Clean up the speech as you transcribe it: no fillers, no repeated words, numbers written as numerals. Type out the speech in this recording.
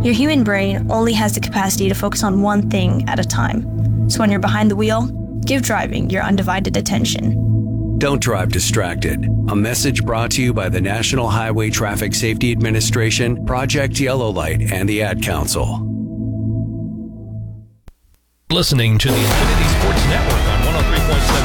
Your human brain only has the capacity to focus on one thing at a time. So when you're behind the wheel, give driving your undivided attention. Don't drive distracted. A message brought to you by the National Highway Traffic Safety Administration, Project Yellow Light, and the Ad Council. Listening to the Infinity Sports Network on 103.7